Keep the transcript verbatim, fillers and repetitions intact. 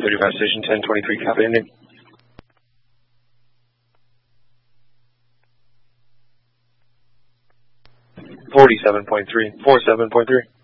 thirty-five Station ten twenty-three, copy ending. forty-seven point three, forty-seven point three.